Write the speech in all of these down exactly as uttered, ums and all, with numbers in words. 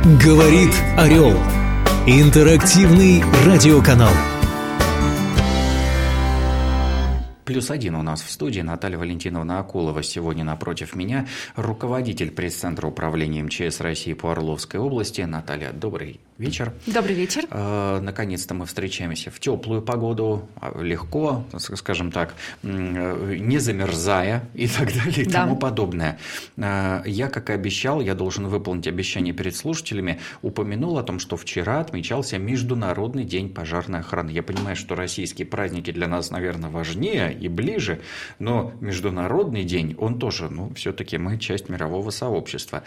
Говорит Орел. Интерактивный радиоканал. Плюс один у нас в студии. Наталья Валентиновна Акулова сегодня напротив меня, руководитель пресс-центра управления МЧС России по Орловской области. Наталья, добрый вечер. Добрый вечер. Э, наконец-то мы встречаемся в теплую погоду, легко, скажем так, не замерзая и так далее и да. тому подобное. Э, я, как и обещал, я должен выполнить обещание перед слушателями, упомянул о том, что вчера отмечался Международный день пожарной охраны. Я понимаю, что российские праздники для нас, наверное, важнее и ближе, но Международный день, он тоже, ну, все-таки мы часть мирового сообщества.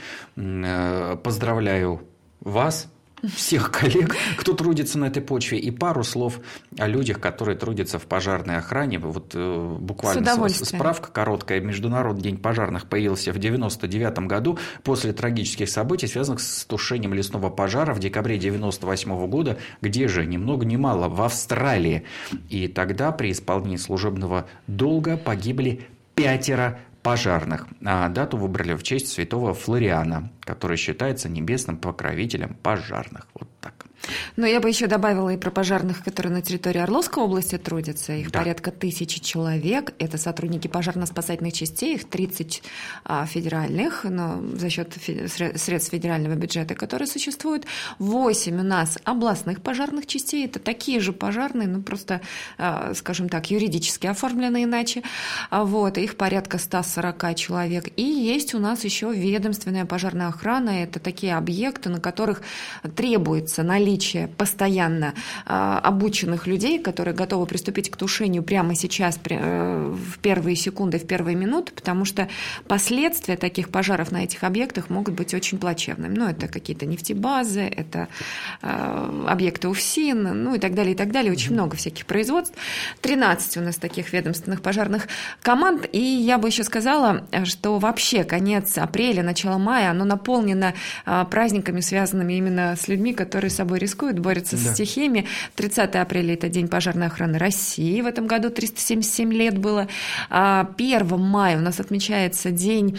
Поздравляю вас, всех коллег, кто трудится на этой почве, и пару слов о людях, которые трудятся в пожарной охране. Вот э, буквально справка короткая. Международный день пожарных появился в девяносто девятом году после трагических событий, связанных с тушением лесного пожара в декабре девяносто восьмого года, где же, ни много ни мало, в Австралии. И тогда при исполнении служебного долга погибли пятеро пожарных. А дату выбрали в честь святого Флориана, который считается небесным покровителем пожарных. Вот так. Но я бы еще добавила и про пожарных, которые на территории Орловской области трудятся. Их да. порядка тысячи человек. Это сотрудники пожарно-спасательных частей, их тридцать а, федеральных, но за счет фе- средств федерального бюджета, которые существуют. восемь у нас областных пожарных частей. Это такие же пожарные, ну просто, а, скажем так, юридически оформлены иначе. А, вот, их порядка сто сорок человек. И есть у нас еще ведомственная пожарная охрана. Это такие объекты, на которых требуется наличие постоянно а, обученных людей, которые готовы приступить к тушению прямо сейчас, при, э, в первые секунды, в первые минуты, потому что последствия таких пожаров на этих объектах могут быть очень плачевными. Ну, это какие-то нефтебазы, это э, объекты УФСИН, ну и так далее, и так далее. Очень много всяких производств. тринадцать у нас таких ведомственных пожарных команд. И я бы еще сказала, что вообще конец апреля, начало мая, оно наполнено э, праздниками, связанными именно с людьми, которые собой рискуют, борются да. с стихиями. тридцатого апреля – это День пожарной охраны России. В этом году триста семьдесят семь лет было. первого мая у нас отмечается День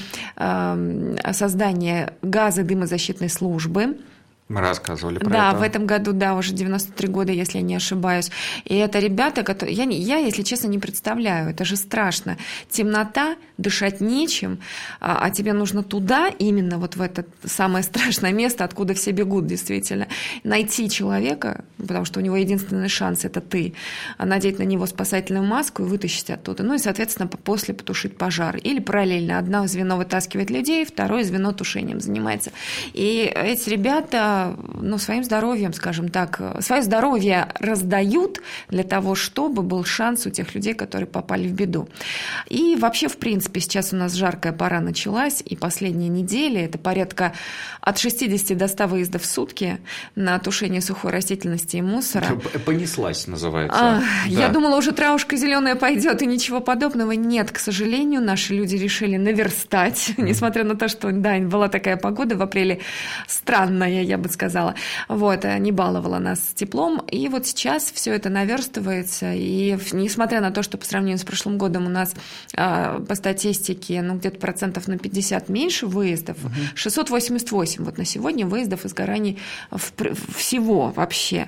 создания газодымозащитной службы. Мы рассказывали про да, это. В этом году, да, уже девяносто три года, если я не ошибаюсь. И это ребята, которые... Я, я, если честно, не представляю. Это же страшно. Темнота, дышать нечем, а, а тебе нужно туда, именно вот в это самое страшное место, откуда все бегут, действительно, найти человека, потому что у него единственный шанс – это ты, надеть на него спасательную маску и вытащить оттуда. Ну и, соответственно, после потушить пожар. Или параллельно. Одно звено вытаскивает людей, второе звено тушением занимается. И эти ребята... ну, своим здоровьем, скажем так, свое здоровье раздают для того, чтобы был шанс у тех людей, которые попали в беду. И вообще, в принципе, сейчас у нас жаркая пора началась, и последние недели это порядка от шестидесяти до ста выездов в сутки на тушение сухой растительности и мусора. Понеслась, называется. А, да. Я думала, уже травушка зеленая пойдет, и ничего подобного. Нет, к сожалению, наши люди решили наверстать, mm. несмотря на то, что, да, была такая погода в апреле странная, я бы сказала, вот, не баловала нас теплом, и вот сейчас все это наверстывается, и несмотря на то, что по сравнению с прошлым годом у нас а, по статистике, ну, где-то процентов на пятьдесят меньше выездов, угу. шестьсот восемьдесят восемь вот на сегодня выездов и сгораний в, всего вообще,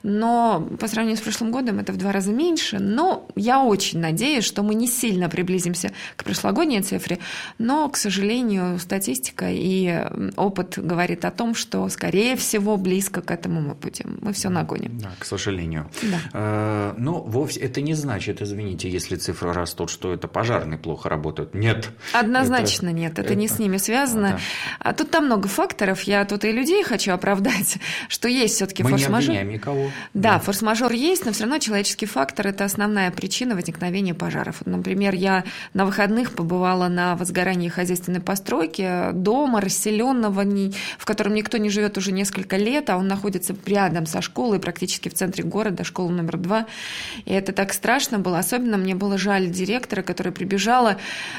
но по сравнению с прошлым годом это в два раза меньше, но я очень надеюсь, что мы не сильно приблизимся к прошлогодней цифре, но, к сожалению, статистика и опыт говорит о том, что, скорее всего, близко к этому мы будем. Мы все нагоним. Да, к сожалению. Да. Э, но вовсе это не значит, извините, если цифры растут, что это пожарные плохо работают. Нет. Однозначно это, нет. Это, это не с ними связано. Да. Тут там много факторов. Я тут и людей хочу оправдать, что есть все-таки форс-мажор. Мы не обвиняем никого. Да, да, форс-мажор есть, но все равно человеческий фактор – это основная причина возникновения пожаров. Например, я на выходных побывала на возгорании хозяйственной постройки, дома, расселенного, в котором никто не живет уже несколько лет, а он находится рядом со школой, практически в центре города, школа номер два. И это так страшно было. Особенно мне было жаль директора, которая прибежала,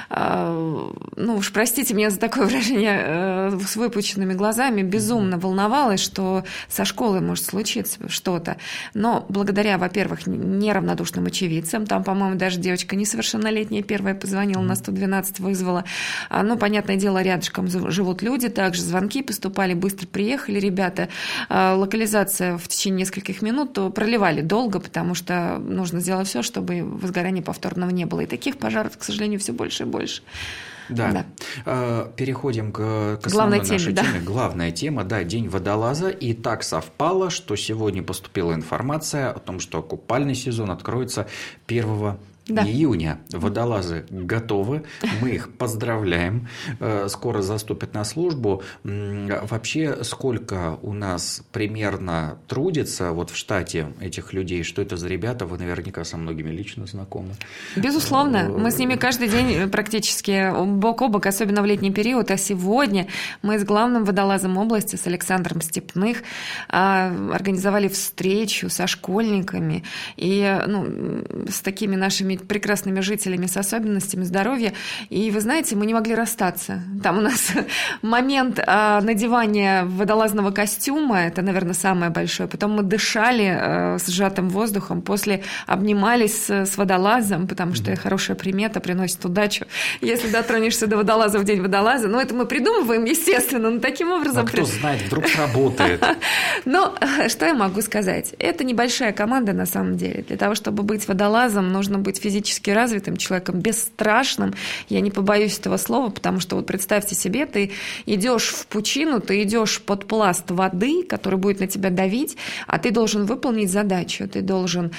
э, ну уж простите меня за такое выражение, э, с выпученными глазами, безумно волновалась, что со школой может случиться что-то. Но благодаря, во-первых, неравнодушным очевидцам, там, по-моему, даже девочка несовершеннолетняя первая позвонила на сто двенадцать, вызвала. Ну, понятное дело, рядышком живут люди, также звонки поступали, быстро приехали ребята, локализация в течение нескольких минут, то проливали долго, потому что нужно сделать все, чтобы возгорания повторного не было. И таких пожаров, к сожалению, все больше и больше. Да. да. Переходим к, к основной нашей теме. Да. теме. Главная тема, да, День водолаза. И так совпало, что сегодня поступила информация о том, что купальный сезон откроется первого Да. июня. Водолазы готовы, мы их поздравляем, скоро заступят на службу. Вообще, сколько у нас примерно трудится вот в штате этих людей, что это за ребята, вы наверняка со многими лично знакомы. Безусловно, мы с ними каждый день практически бок о бок, особенно в летний период, а сегодня мы с главным водолазом области, с Александром Степных, организовали встречу со школьниками и ну, с такими нашими прекрасными жителями с особенностями здоровья. И вы знаете, мы не могли расстаться. Там у нас момент а, надевания водолазного костюма, это, наверное, самое большое. Потом мы дышали а, с сжатым воздухом, после обнимались с, с водолазом, потому что хорошая примета приносит удачу, если дотронешься до водолаза в день водолаза. Ну, это мы придумываем, естественно, но таким образом... А кто знает, вдруг сработает. Ну, что я могу сказать? Это небольшая команда, на самом деле. Для того, чтобы быть водолазом, нужно быть физически развитым человеком, бесстрашным. Я не побоюсь этого слова, потому что вот представьте себе, ты идешь в пучину, ты идешь под пласт воды, который будет на тебя давить, а ты должен выполнить задачу, ты должен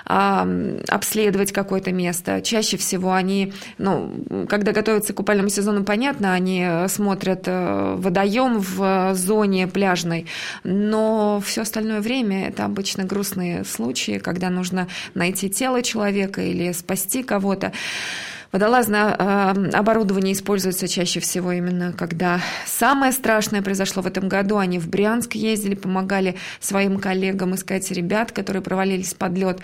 э, обследовать какое-то место. Чаще всего они, ну, когда готовятся к купальному сезону, понятно, они смотрят водоем в зоне пляжной, но все остальное время это обычно грустные случаи, когда нужно найти тело человека или спасти кого-то. Водолазное оборудование используется чаще всего именно когда самое страшное произошло в этом году. Они в Брянск ездили, помогали своим коллегам искать ребят, которые провалились под лед.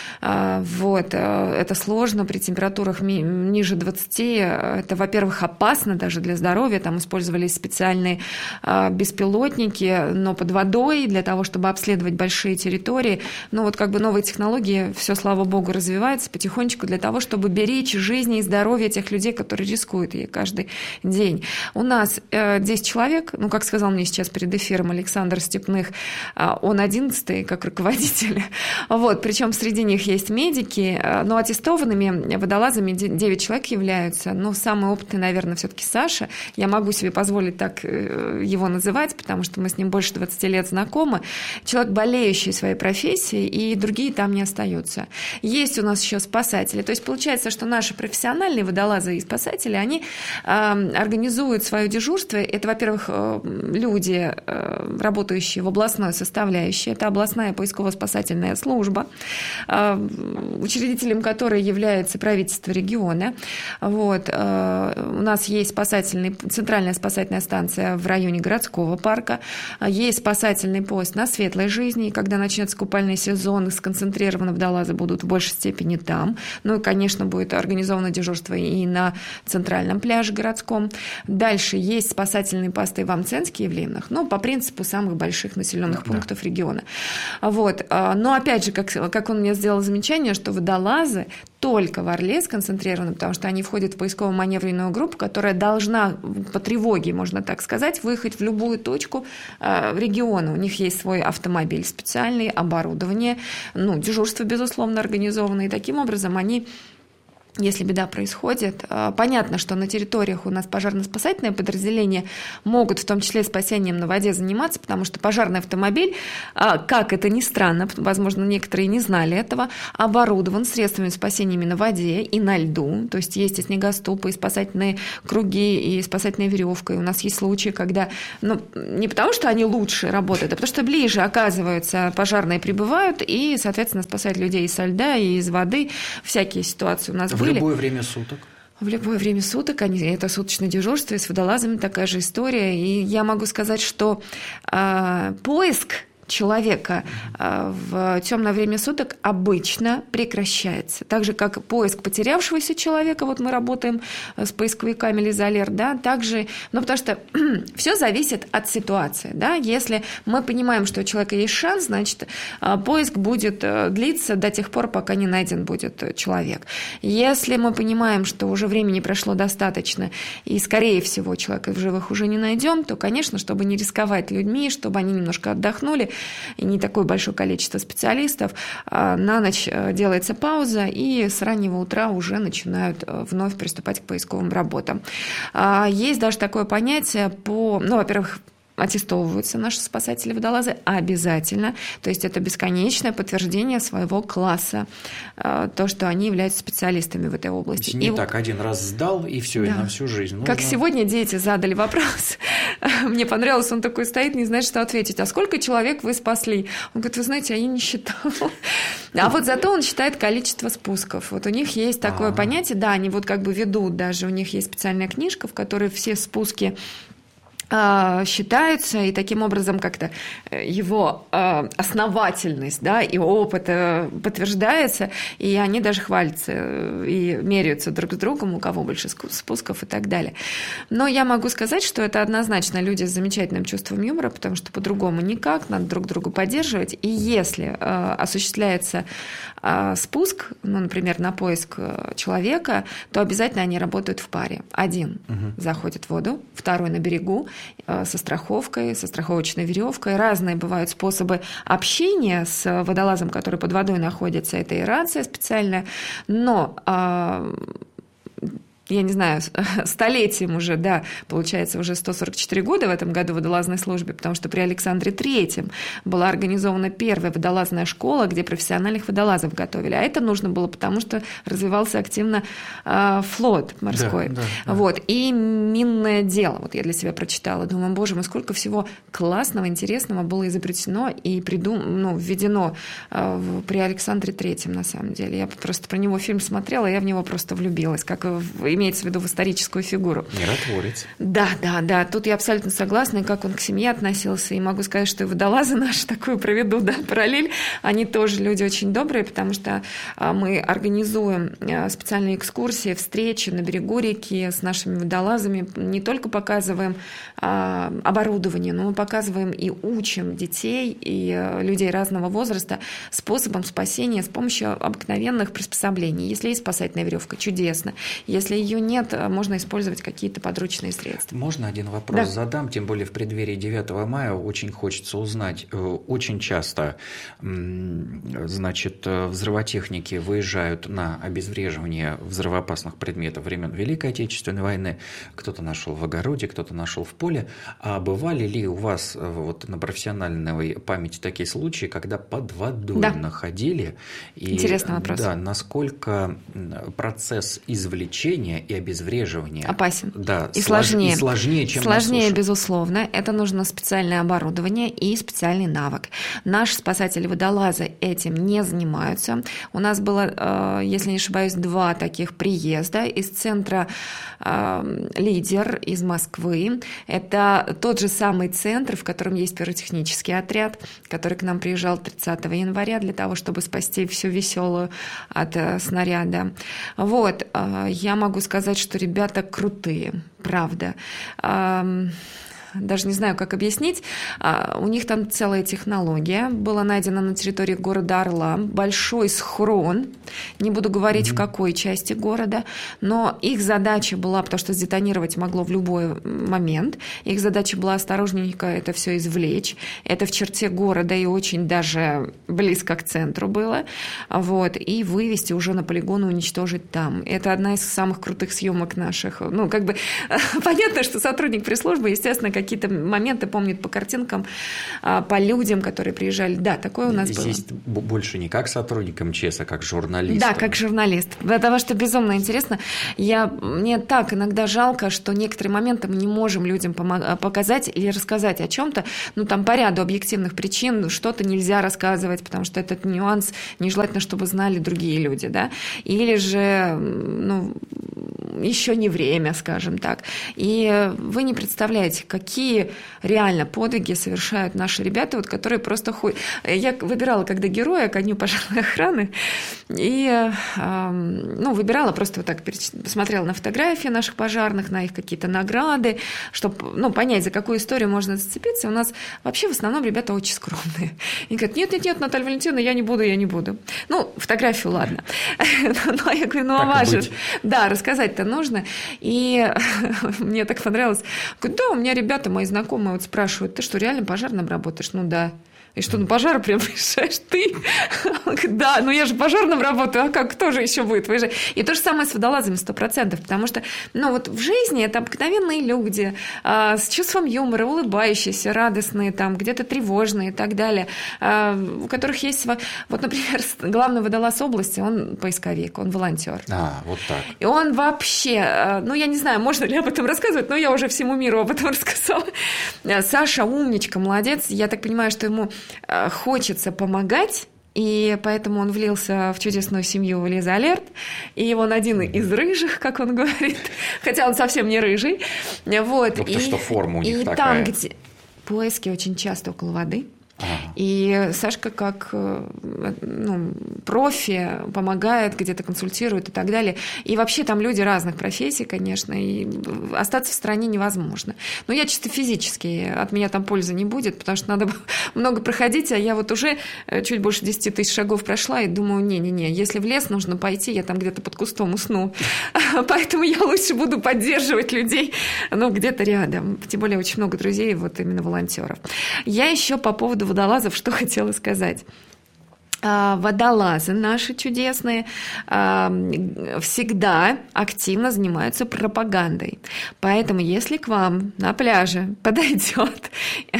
Вот. Это сложно при температурах ниже двадцати. Это, во-первых, опасно даже для здоровья. Там использовались специальные беспилотники, но под водой для того, чтобы обследовать большие территории. Ну вот как бы новые технологии, все, слава богу, развивается потихонечку для того, чтобы беречь жизни и здоровье тех людей, которые рискуют ей каждый день. У нас десять человек, ну, как сказал мне сейчас перед эфиром Александр Степных, он одиннадцатый как руководитель. Вот. Причем среди них есть медики, но аттестованными водолазами девять человек являются. Но самый опытный, наверное, все-таки Саша. Я могу себе позволить так его называть, потому что мы с ним больше двадцати лет знакомы. Человек, болеющий своей профессией, и другие там не остаются. Есть у нас еще спасатели. То есть получается, что наши профессиональные водолазы и спасатели, они организуют свое дежурство. Это, во-первых, люди, работающие в областной составляющей. Это областная поисково-спасательная служба, учредителем которой является правительство региона. Вот. У нас есть спасательный, центральная спасательная станция в районе городского парка, есть спасательный пост на Светлой жизни, и когда начнется купальный сезон, сконцентрированно водолазы будут в большей степени там. Ну и, конечно, будет организовано дежурство и на центральном пляже городском. Дальше есть спасательные посты в Амценске и в Ливнах, но по принципу самых больших населенных да, пунктов да. региона. Вот. Но опять же, как, как он мне сделал замечание, что водолазы только в Орле сконцентрированы, потому что они входят в поисково-маневренную группу, которая должна по тревоге, можно так сказать, выехать в любую точку региона. У них есть свой автомобиль специальный, оборудование, ну, дежурство, безусловно, организовано, и таким образом они... Если беда происходит, понятно, что на территориях у нас пожарно-спасательные подразделения могут в том числе спасением на воде заниматься, потому что пожарный автомобиль, как это ни странно, возможно, некоторые не знали этого, оборудован средствами спасения на воде и на льду. То есть есть и снегоступы, и спасательные круги, и спасательная веревка. И у нас есть случаи, когда, ну, не потому что они лучше работают, а потому что ближе, оказывается, пожарные прибывают и, соответственно, спасают людей и со льда, и из воды. Всякие ситуации у нас В были. любое время суток? В любое время суток. Они, это суточное дежурство, и с водолазами такая же история. И я могу сказать, что э, поиск человека в темное время суток обычно прекращается. Так же, как поиск потерявшегося человека, вот мы работаем с поисковиками Лизалер, да, также, ну, потому что все зависит от ситуации, да, если мы понимаем, что у человека есть шанс, значит, поиск будет длиться до тех пор, пока не найден будет человек. Если мы понимаем, что уже времени прошло достаточно, и, скорее всего, человека в живых уже не найдем, то, конечно, чтобы не рисковать людьми, чтобы они немножко отдохнули, и не такое большое количество специалистов, на ночь делается пауза, и с раннего утра уже начинают вновь приступать к поисковым работам. Есть даже такое понятие по, ну, во-первых, аттестовываются наши спасатели-водолазы обязательно, то есть это бесконечное подтверждение своего класса, то, что они являются специалистами в этой области. Не и так вот... один раз сдал, и все, да. и на всю жизнь. Нужно... Как сегодня дети задали вопрос, мне понравилось, он такой стоит, не знает, что ответить, а сколько человек вы спасли? Он говорит, вы знаете, а я не считал. А вот зато он считает количество спусков. Вот у них есть такое А-а-а. понятие, да, они вот как бы ведут, даже у них есть специальная книжка, в которой все спуски считаются, и таким образом как-то его основательность, да, и опыт подтверждается, и они даже хвалятся и меряются друг с другом, у кого больше спусков и так далее. Но я могу сказать, что это однозначно люди с замечательным чувством юмора, потому что по-другому никак, надо друг друга поддерживать, и если осуществляется спуск, ну, например, на поиск человека, то обязательно они работают в паре. Один угу. заходит в воду, второй на берегу, со страховкой, со страховочной веревкой. Разные бывают способы общения с водолазом, который под водой находится. Это и рация специальная. Но я не знаю, столетием уже, да, получается, уже сто сорок четыре года в этом году в водолазной службе, потому что при Александре Третьем была организована первая водолазная школа, где профессиональных водолазов готовили. А это нужно было, потому что развивался активно э, флот морской. Да, да, да. Вот. И минное дело. Вот я для себя прочитала. Думаю, боже мой, сколько всего классного, интересного было изобретено и придум... ну, введено э, при Александре Третьем, на самом деле. Я просто про него фильм смотрела, и я в него просто влюбилась, как в имеется в виду в историческую фигуру. Миротворец. Да, да, да. Тут я абсолютно согласна, и как он к семье относился. И могу сказать, что и водолазы наши, такую проведу, да, параллель, они тоже люди очень добрые, потому что мы организуем специальные экскурсии, встречи на берегу реки с нашими водолазами. Не только показываем оборудование, но мы показываем и учим детей и людей разного возраста способам спасения с помощью обыкновенных приспособлений. Если есть спасательная веревка, чудесно. Если ее нет, можно использовать какие-то подручные средства. Можно один вопрос да. задам? Тем более в преддверии девятого мая очень хочется узнать. Очень часто, значит, взрывотехники выезжают на обезвреживание взрывоопасных предметов времен Великой Отечественной войны. Кто-то нашел в огороде, кто-то нашел в поле. А бывали ли у вас вот на профессиональной памяти такие случаи, когда под водой да. находили? И, Интересный вопрос. Да, насколько процесс извлечения и обезвреживания опасен. Да, и сложнее. И сложнее, чем Сложнее, на суше. безусловно. Это нужно специальное оборудование и специальный навык. Наши спасатели-водолазы этим не занимаются. У нас было, если не ошибаюсь, два таких приезда из центра «Лидер» из Москвы. Это тот же самый центр, в котором есть пиротехнический отряд, который к нам приезжал тридцатого января для того, чтобы спасти всю веселую от снаряда. Вот. Я могу сказать, что ребята крутые, правда. Даже не знаю, как объяснить. У них там целая технология. Была найдена на территории города Орла большой схрон. Не буду говорить, mm-hmm. в какой части города, но их задача была, потому что сдетонировать могло в любой момент, их задача была осторожненько это все извлечь. Это в черте города и очень даже близко к центру было. Вот, и вывести уже на полигон и уничтожить там. Это одна из самых крутых съемок наших. Ну, как бы понятно, что сотрудник пресс-службы, естественно, какие-то моменты помнит по картинкам, по людям, которые приезжали. Да, такое у нас Здесь было. Здесь больше не как сотрудник эм че эс, а как журналист. Да, как журналист. Потому что безумно интересно. Я, мне так иногда жалко, что некоторые моменты мы не можем людям помог- показать или рассказать о чем-то. Ну, там по ряду объективных причин что-то нельзя рассказывать, потому что этот нюанс нежелательно, чтобы знали другие люди, да. Или же, ну, еще не время, скажем так. И вы не представляете, какие реально подвиги совершают наши ребята, вот, которые просто ходят. Я выбирала, когда героя ко дню пожарной охраны, и ну, выбирала, просто вот так посмотрела на фотографии наших пожарных, на их какие-то награды, чтобы ну, понять, за какую историю можно зацепиться. У нас вообще в основном ребята очень скромные. И говорят, нет-нет-нет, Наталья Валентиновна, я не буду, я не буду. Ну, фотографию, ладно. Но я говорю, ну, а ваше... Да, рассказать-то нужно. И мне так понравилось. Говорю, да, у меня ребята, мои знакомые, вот спрашивают, ты что, реально пожарным работаешь? Ну, да. И что, на пожар прям выезжаешь ты? Он говорит, да, ну я же пожарным работаю, а как, кто же еще будет выезжать? И то же самое с водолазами сто процентов, потому что, ну вот в жизни это обыкновенные люди а, с чувством юмора, улыбающиеся, радостные, там, где-то тревожные и так далее, а, у которых есть... Вот, например, главный водолаз области, он поисковик, он волонтер. А, вот так. И он вообще, ну я не знаю, можно ли об этом рассказывать, но я уже всему миру об этом рассказала. Саша умничка, молодец, я так понимаю, что ему хочется помогать, и поэтому он влился в чудесную семью Лиза Алерт, и он один из рыжих, как он говорит, хотя он совсем не рыжий. Вот. Ну, потому и, что форма у них и такая. Там, где поиски очень часто около воды. Ага. И Сашка как ну, профи помогает, где-то консультирует и так далее. И вообще там люди разных профессий, конечно, и остаться в стране невозможно. Но я чисто физически, от меня там пользы не будет, потому что надо много проходить, а я вот уже чуть больше десять тысяч шагов прошла и думаю, не-не-не, если в лес нужно пойти, я там где-то под кустом усну. Поэтому я лучше буду поддерживать людей, ну, где-то рядом. Тем более очень много друзей, вот именно волонтеров. Я еще по поводу водолазов что хотела сказать. Водолазы наши чудесные всегда активно занимаются пропагандой. Поэтому, если к вам на пляже подойдет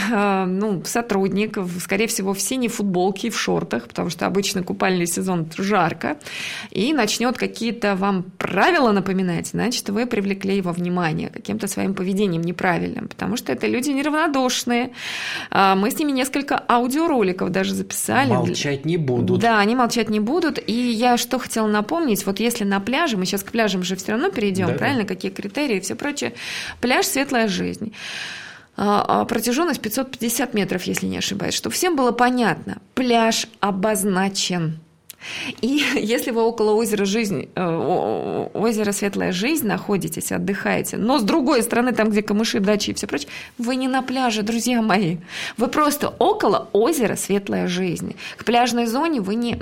ну, сотрудник, скорее всего, в синей футболке и в шортах, потому что обычно купальный сезон жарко, и начнет какие-то вам правила напоминать, значит, вы привлекли его внимание каким-то своим поведением неправильным, потому что это люди неравнодушные. Мы с ними несколько аудиороликов даже записали. Молчать не будут. Будут. Да, они молчать не будут. И я что хотела напомнить, вот если на пляже, мы сейчас к пляжам же все равно перейдем, да, правильно, какие критерии и все прочее. Пляж «Светлая жизнь». Протяженность пятьсот пятьдесят метров, если не ошибаюсь, чтобы всем было понятно. Пляж обозначен. И если вы около озера Жизнь, озера Светлая Жизнь находитесь, отдыхаете, но с другой стороны, там, где камыши, дачи и все прочее, вы не на пляже, друзья мои. Вы просто около озера Светлая Жизнь. К пляжной зоне вы не...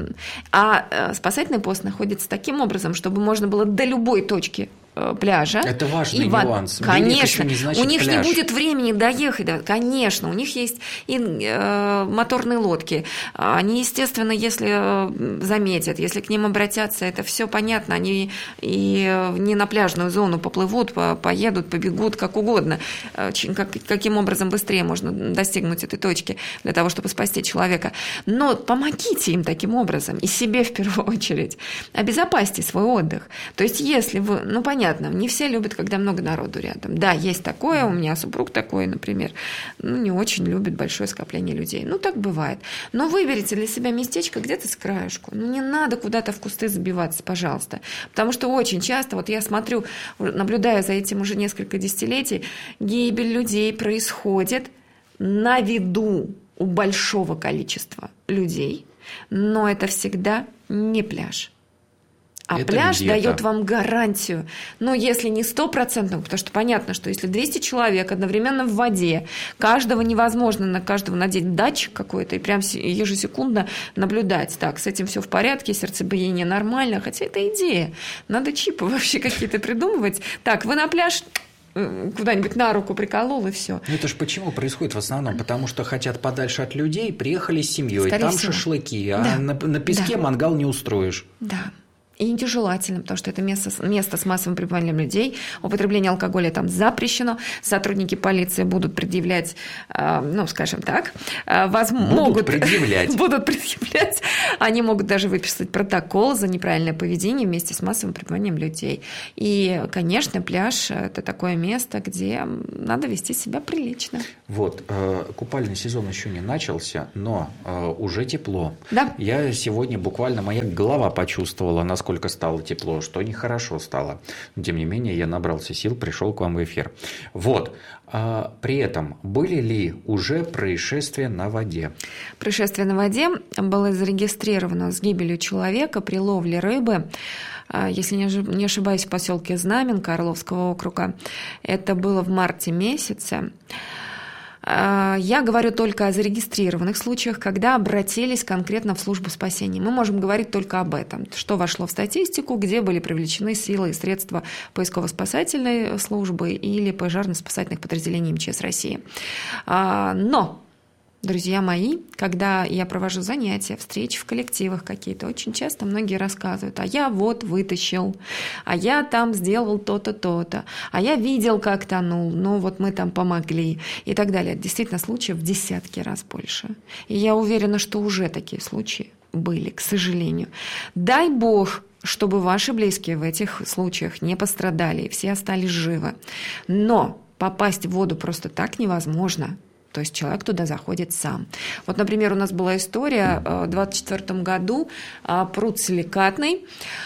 А спасательный пост находится таким образом, чтобы можно было до любой точки пляжа. Это важный и нюанс. Конечно, не значит у них пляж. Не будет времени доехать. Да, конечно, у них есть и э, моторные лодки. Они, естественно, если заметят, если к ним обратятся, это все понятно. Они и не на пляжную зону поплывут, поедут, побегут, как угодно. Как, каким образом быстрее можно достигнуть этой точки для того, чтобы спасти человека. Но помогите им таким образом, и себе в первую очередь. Обезопасьте свой отдых. То есть, если вы, ну, понятно, не все любят, когда много народу рядом. Да, есть такое, у меня супруг такой, например, ну, не очень любит большое скопление людей. Ну, так бывает. Но выберите для себя местечко где-то с краешку. Ну, не надо куда-то в кусты забиваться, пожалуйста. Потому что очень часто, вот я смотрю, наблюдая за этим уже несколько десятилетий, гибель людей происходит на виду у большого количества людей, но это всегда не пляж. А это пляж дает вам гарантию, ну, если не стопроцентную, потому что понятно, что если двести человек одновременно в воде, каждого невозможно на каждого надеть датчик какой-то и прям ежесекундно наблюдать. Так, с этим все в порядке, сердцебиение нормально, хотя это идея. Надо чипы вообще какие-то придумывать. Так, вы на пляж... куда-нибудь на руку приколол, и все. Ну, это же почему происходит в основном? Потому что хотят подальше от людей, приехали с семьей, там всего. Шашлыки, а да. на, на песке да. мангал не устроишь. Да. И нежелательно, потому что это место, место с массовым пребыванием людей. Употребление алкоголя там запрещено. Сотрудники полиции будут предъявлять, ну, скажем так, воз... будут могут предъявлять. будут предъявлять. Они могут даже выписать протокол за неправильное поведение вместе с массовым пребыванием людей. И, конечно, пляж – это такое место, где надо вести себя прилично. Вот. Купальный сезон еще не начался, но уже тепло. Да. Я сегодня буквально, моя голова почувствовала, насколько насколько стало тепло, что нехорошо стало. Но, тем не менее, я набрался сил, пришел к вам в эфир. Вот. А при этом были ли уже происшествия на воде? Происшествие на воде было зарегистрировано с гибелью человека при ловле рыбы, если не ошибаюсь, в поселке Знаменка Орловского округа. Это было в марте месяце. Я говорю только о зарегистрированных случаях, когда обратились конкретно в службу спасения. Мы можем говорить только об этом, что вошло в статистику, где были привлечены силы и средства поисково-спасательной службы или пожарно-спасательных подразделений эм че эс России. Но, друзья мои, когда я провожу занятия, встречи в коллективах какие-то, очень часто многие рассказывают: а я вот вытащил, а я там сделал то-то, то-то, а я видел, как тонул, ну вот мы там помогли и так далее. Действительно, случаев в десятки раз больше. И я уверена, что уже такие случаи были, к сожалению. Дай Бог, чтобы ваши близкие в этих случаях не пострадали и все остались живы. Но попасть в воду просто так невозможно. То есть человек туда заходит сам. Вот, например, у нас была история в двадцать четвёртом году, пруд Силикатный.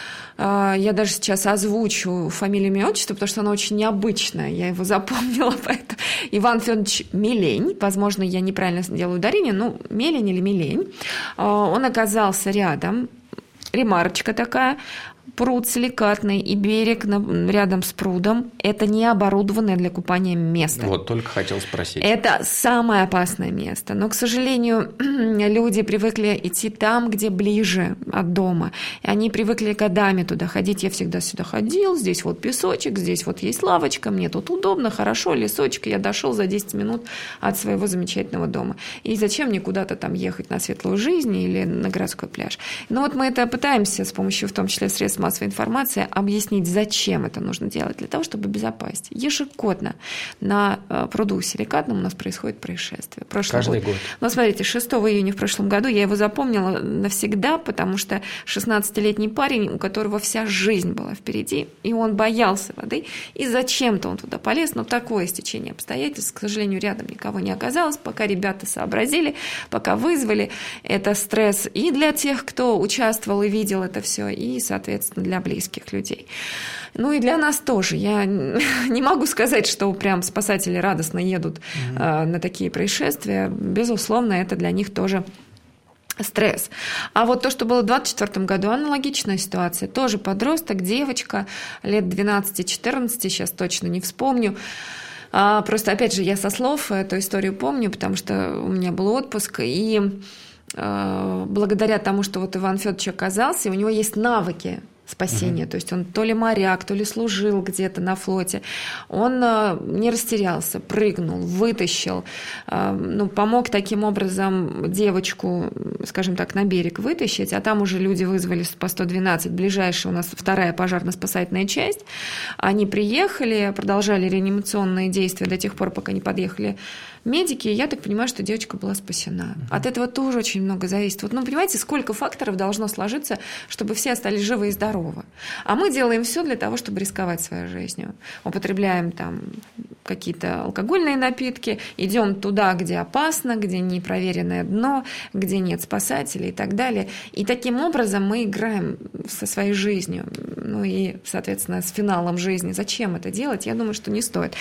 Я даже сейчас озвучу фамилию, имя, отчество, потому что она очень необычная. Я его запомнила. Поэтому. Иван Федорович Мелень. Возможно, я неправильно делаю ударение, но Мелень или Мелень. Он оказался рядом. Ремарочка такая. Пруд Силикатный и берег рядом с прудом – это не оборудованное для купания место. Вот, только хотел спросить. Это самое опасное место. Но, к сожалению, люди привыкли идти там, где ближе от дома. И они привыкли годами туда ходить. Я всегда сюда ходил, здесь вот песочек, здесь вот есть лавочка, мне тут удобно, хорошо, лесочек. Я дошел за десять минут от своего замечательного дома. И зачем мне куда-то там ехать на светлую жизнь или на городской пляж? Ну вот мы это пытаемся с помощью, в том числе, средств массовой информации, объяснить, зачем это нужно делать, для того, чтобы безопасить. Ежегодно на пруду Силикатном у нас происходит происшествие. Каждый год. Но смотрите, шестого июня в прошлом году я его запомнила навсегда, потому что шестнадцатилетний парень, у которого вся жизнь была впереди, и он боялся воды, и зачем-то он туда полез, но такое стечение обстоятельств, к сожалению, рядом никого не оказалось, пока ребята сообразили, пока вызвали. Это стресс и для тех, кто участвовал и видел это все, и, соответственно, для близких людей. Ну и для нас тоже. Я не могу сказать, что прям спасатели радостно едут mm-hmm. на такие происшествия. Безусловно, это для них тоже стресс. А вот то, что было в двадцать четвёртом году, аналогичная ситуация. Тоже подросток, девочка, лет двенадцать-четырнадцать, сейчас точно не вспомню. Просто, опять же, я со слов эту историю помню, потому что у меня был отпуск, и благодаря тому, что вот Иван Федорович оказался, у него есть навыки спасения, uh-huh. то есть он то ли моряк, то ли служил где-то на флоте, он не растерялся, прыгнул, вытащил, ну, помог таким образом девочку, скажем так, на берег вытащить, а там уже люди вызвали по сто двенадцать, ближайшая у нас вторая пожарно-спасательная часть, они приехали, продолжали реанимационные действия до тех пор, пока не подъехали медики, и я так понимаю, что девочка была спасена. Uh-huh. От этого тоже очень много зависит. Вот, ну, понимаете, сколько факторов должно сложиться, чтобы все остались живы и здоровы. А мы делаем все для того, чтобы рисковать своей жизнью. Употребляем там какие-то алкогольные напитки, идем туда, где опасно, где непроверенное дно, где нет спасателей и так далее. И таким образом мы играем со своей жизнью, ну и, соответственно, с финалом жизни. Зачем это делать? Я думаю, что не стоит.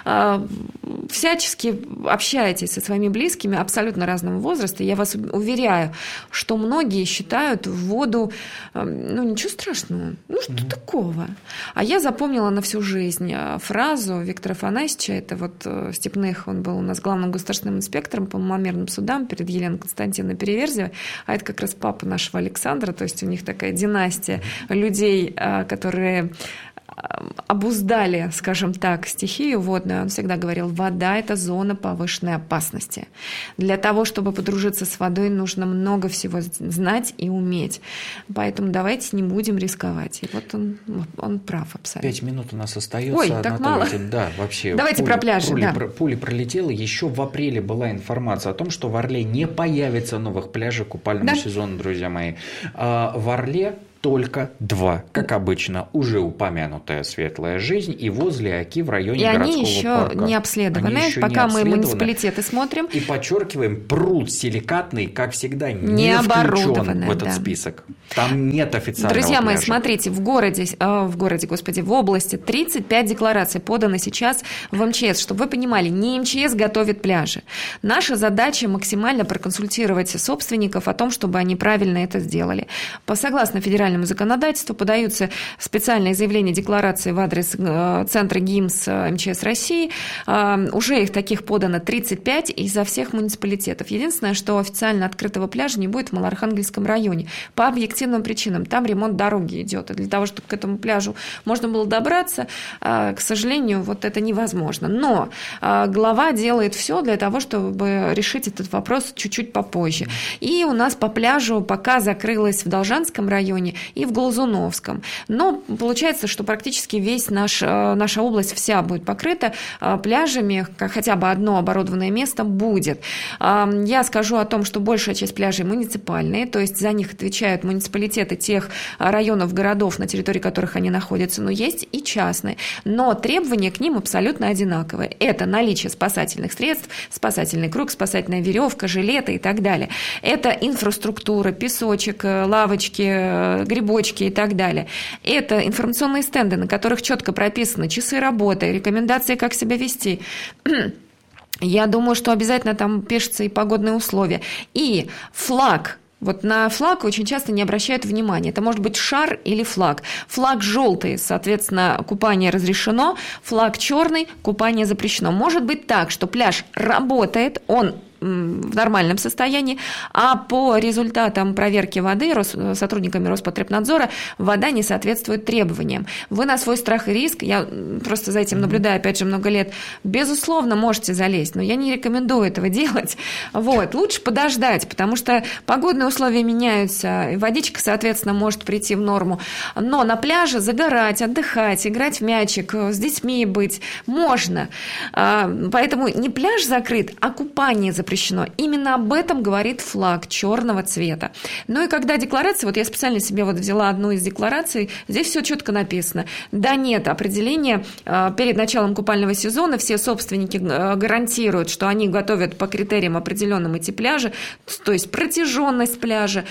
Всячески общайтесь со своими близкими абсолютно разного возраста. Я вас уверяю, что многие считают воду, ну, ничего страшного, ну, что mm-hmm. такого. А я запомнила на всю жизнь фразу Виктора Афанасьевича, это вот Степных, он был у нас главным государственным инспектором по маломерным судам перед Еленой Константиновной Переверзевой, а это как раз папа нашего Александра, то есть у них такая династия людей, которые обуздали, скажем так, стихию водную. Он всегда говорил, вода – это зона повышенной опасности. Для того, чтобы подружиться с водой, нужно много всего знать и уметь. Поэтому давайте не будем рисковать. И вот он, он прав абсолютно. Пять минут у нас остается. Ой, так мало? Да, вообще. Давайте пули, про пляжи. Пули, да. пули пролетела. Еще в апреле была информация о том, что в Орле не появится новых пляжей купального да. сезона, друзья мои. В Орле только два. Как обычно, уже упомянутая «Светлая жизнь» и возле Оки в районе и городского они еще парка. Не обследованы. Они еще Пока не мы обследованы. Муниципалитеты смотрим. И подчеркиваем, пруд силикатный, как всегда, не, не включен в этот да. список. Там нет официального Друзья мои, пляжа. смотрите, в городе, э, в городе, господи, в области тридцать пять деклараций подано сейчас в эм че эс. Чтобы вы понимали, не эм че эс готовит пляжи. Наша задача максимально проконсультировать собственников о том, чтобы они правильно это сделали. По согласно федеральному законодательству подаются специальные заявления, декларации в адрес э, центра ГИМС эм че эс России. Э, уже их таких подано тридцать пять изо всех муниципалитетов. Единственное, что официально открытого пляжа не будет в Малоархангельском районе. По объективным причинам. Там ремонт дороги идет. И для того, чтобы к этому пляжу можно было добраться, э, к сожалению, вот это невозможно. Но э, глава делает все для того, чтобы решить этот вопрос чуть-чуть попозже. И у нас по пляжу пока закрылась в Должанском районе и в Глазуновском. Но получается, что практически весь наш, наша область вся будет покрыта пляжами, хотя бы одно оборудованное место будет. Я скажу о том, что большая часть пляжей муниципальные, то есть за них отвечают муниципалитеты тех районов, городов, на территории которых они находятся, но есть и частные. Но требования к ним абсолютно одинаковые. Это наличие спасательных средств, спасательный круг, спасательная веревка, жилеты и так далее. Это инфраструктура, песочек, лавочки, грибочки и так далее. Это информационные стенды, на которых четко прописаны часы работы, рекомендации, как себя вести. Я думаю, что обязательно там пишутся и погодные условия. И флаг. Вот на флаг очень часто не обращают внимания. Это может быть шар или флаг. Флаг желтый, соответственно, купание разрешено. Флаг черный, купание запрещено. Может быть так, что пляж работает, он в нормальном состоянии, а по результатам проверки воды сотрудниками Роспотребнадзора вода не соответствует требованиям. Вы на свой страх и риск, я просто за этим наблюдаю, опять же, много лет, безусловно, можете залезть, но я не рекомендую этого делать. Вот. Лучше подождать, потому что погодные условия меняются, и водичка, соответственно, может прийти в норму. Но на пляже загорать, отдыхать, играть в мячик, с детьми быть можно. Поэтому не пляж закрыт, а купание запрещено. Именно об этом говорит флаг черного цвета. Ну и когда декларация, вот я специально себе вот взяла одну из деклараций, здесь все четко написано. Да, нет, определение перед началом купального сезона все собственники гарантируют, что они готовят по критериям определенным эти пляжи, то есть протяженность пляжа,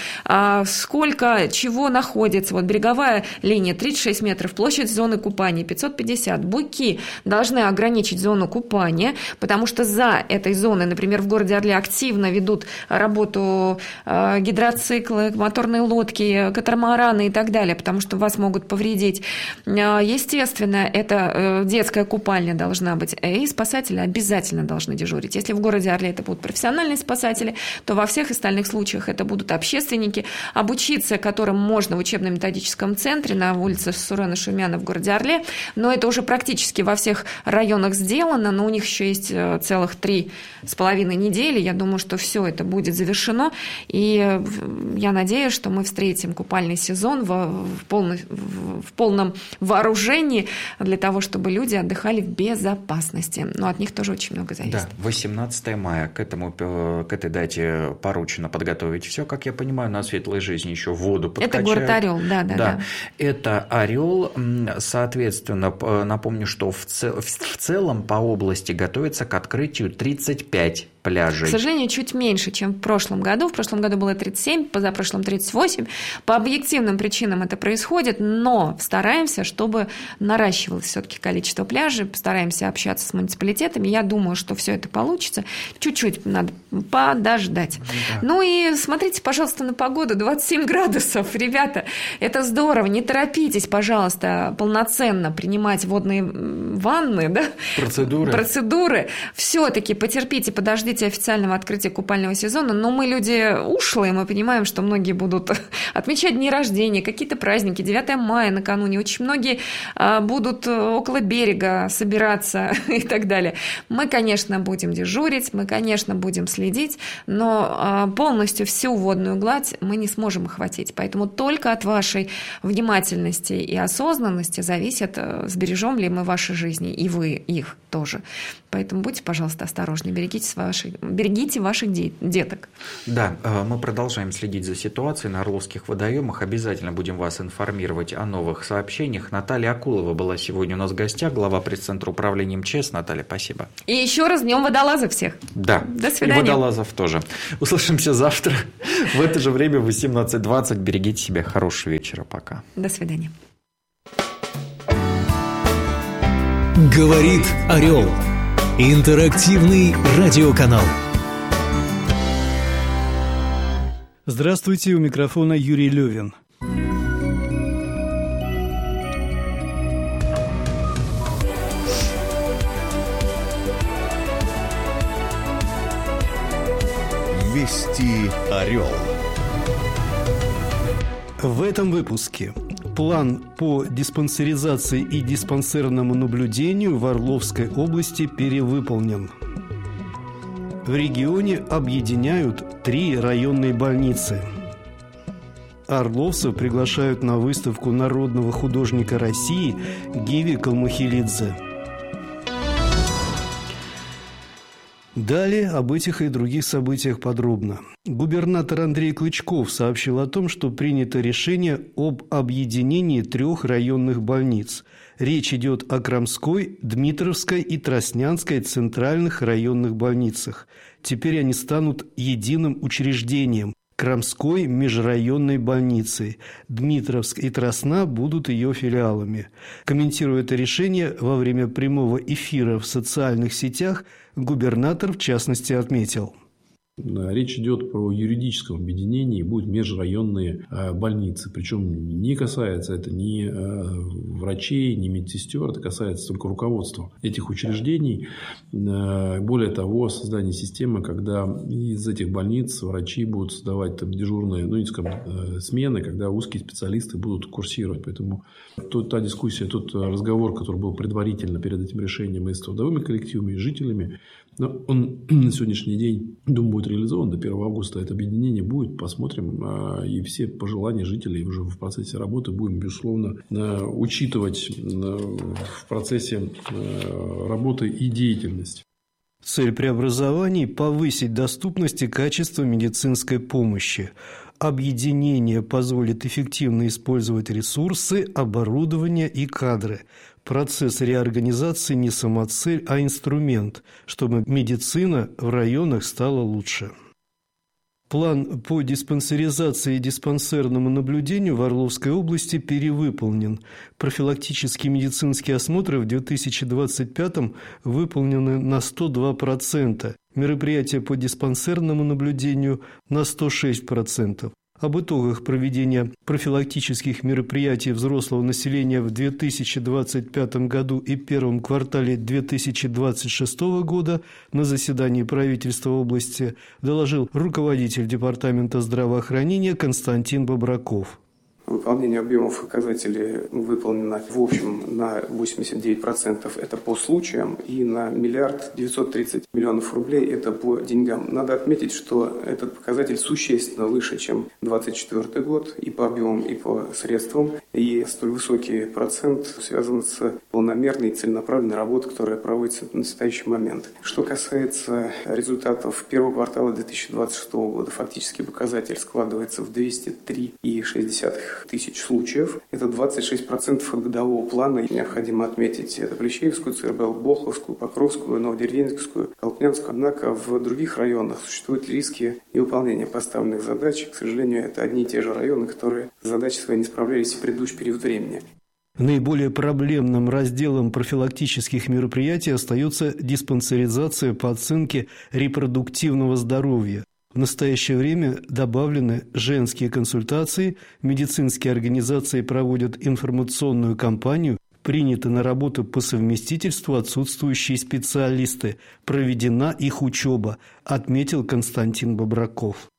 сколько чего находится. Вот береговая линия тридцать шесть метров, площадь зоны купания пятьсот пятьдесят. Буйки должны ограничить зону купания, потому что за этой зоной, например, в городе Орле активно ведут работу гидроциклы, моторные лодки, катамараны и так далее, потому что вас могут повредить. Естественно, это детская купальня должна быть, и спасатели обязательно должны дежурить. Если в городе Орле это будут профессиональные спасатели, то во всех остальных случаях это будут общественники, обучиться которым можно в учебно-методическом центре на улице Сурена Шумяна в городе Орле, но это уже практически во всех районах сделано, но у них еще есть целых три с половиной недели. Я думаю, что все это будет завершено, и я надеюсь, что мы встретим купальный сезон в, в, полно, в полном вооружении для того, чтобы люди отдыхали в безопасности. Но от них тоже очень много зависит. Да, восемнадцатое мая. К, этому, к этой дате поручено подготовить все, как я понимаю, на Светлой жизни еще воду подкачают. Это город Орел, да, да, да. да. Это Орел. Соответственно, напомню, что в, цел, в целом по области готовится к открытию тридцать пять пляжей. К сожалению, чуть меньше, чем в прошлом году. В прошлом году было тридцать семь, позапрошлом тридцать восемь. По объективным причинам это происходит, но стараемся, чтобы наращивалось все-таки количество пляжей, постараемся общаться с муниципалитетами. Я думаю, что все это получится. Чуть-чуть надо подождать. Да. Ну и смотрите, пожалуйста, на погоду. двадцать семь градусов. Ребята, это здорово. Не торопитесь, пожалуйста, полноценно принимать водные ванны, да? Процедуры. Процедуры. Все-таки потерпите, подождите официального открытия купального сезона, но мы люди ушлые, мы понимаем, что многие будут отмечать дни рождения, какие-то праздники, девятое мая накануне, очень многие будут около берега собираться и так далее. Мы, конечно, будем дежурить, мы, конечно, будем следить, но полностью всю водную гладь мы не сможем охватить, поэтому только от вашей внимательности и осознанности зависит, сбережем ли мы ваши жизни, и вы их. тоже. Поэтому будьте, пожалуйста, осторожнее, берегите ваших, берегите ваших деток. Да, мы продолжаем следить за ситуацией на Орловских водоемах. Обязательно будем вас информировать о новых сообщениях. Наталья Акулова была сегодня у нас в гостях, глава пресс-центра управления МЧС. Наталья, спасибо. И еще раз днем водолазов всех. Да, до свидания. И водолазов тоже. Услышимся завтра в это же время в восемнадцать двадцать. Берегите себя. Хорошего вечера. Пока. До свидания. Говорит Орел. Интерактивный радиоканал. Здравствуйте, у микрофона Юрий Левин. Вести Орел. В этом выпуске план по диспансеризации и диспансерному наблюдению в Орловской области перевыполнен. В регионе объединяют три районные больницы. Орловцев приглашают на выставку народного художника России Гиви Калмухилидзе. Далее об этих и других событиях подробно. Губернатор Андрей Клычков сообщил о том, что принято решение об объединении трех районных больниц. Речь идет о Крамской, Дмитровской и Троснянской центральных районных больницах. Теперь они станут единым учреждением – Крамской межрайонной больницей. Дмитровск и Тросна будут ее филиалами. Комментируя это решение во время прямого эфира в социальных сетях, губернатор в частности отметил: речь идет про юридическое объединение, будут межрайонные больницы. Причем не касается это ни врачей, ни медсестер, это касается только руководства этих учреждений. Более того, создание системы, когда из этих больниц врачи будут создавать там дежурные, ну, не скажем, смены, когда узкие специалисты будут курсировать. Поэтому тут та дискуссия, тот разговор, который был предварительно перед этим решением и с трудовыми коллективами, и с жителями, но он на сегодняшний день, думаю, будет реализован. До первого августа это объединение будет. Посмотрим. И все пожелания жителей уже в процессе работы будем, безусловно, учитывать в процессе работы и деятельности. Цель преобразований – повысить доступность и качество медицинской помощи. Объединение позволит эффективно использовать ресурсы, оборудование и кадры. Процесс реорганизации не самоцель, а инструмент, чтобы медицина в районах стала лучше. План по диспансеризации и диспансерному наблюдению в Орловской области перевыполнен. Профилактические медицинские осмотры в две тысячи двадцать пятом выполнены на сто два процента, мероприятия по диспансерному наблюдению на сто шесть процентов. Об итогах проведения профилактических мероприятий взрослого населения в две тысячи двадцать пятом году и первом квартале две тысячи двадцать шестого года на заседании правительства области доложил руководитель Департамента здравоохранения Константин Бобраков. Выполнение объемов показателей выполнено в общем на восемьдесят девять процентов, это по случаям, и на миллиард девятьсот тридцать миллионов рублей это по деньгам. Надо отметить, что этот показатель существенно выше, чем двадцать четвёртый год и по объемам, и по средствам. И столь высокий процент связан с полномерной и целенаправленной работой, которая проводится в настоящий момент. Что касается результатов первого квартала две тысячи двадцать шестого года, фактический показатель складывается в двести три целых шесть десятых тысяч случаев. Это двадцать шесть процентов от годового плана. Необходимо отметить это Плещеевскую, ЦРБЛ, Боховскую, Покровскую, Новодеревенскую, Колпнянскую. Однако в других районах существуют риски невыполнения поставленных задач. К сожалению, это одни и те же районы, которые с задачей своей не справлялись в предыдущий период времени. Наиболее проблемным разделом профилактических мероприятий остается диспансеризация по оценке репродуктивного здоровья. В настоящее время добавлены женские консультации, медицинские организации проводят информационную кампанию, приняты на работу по совместительству отсутствующие специалисты, проведена их учеба, отметил Константин Бобраков.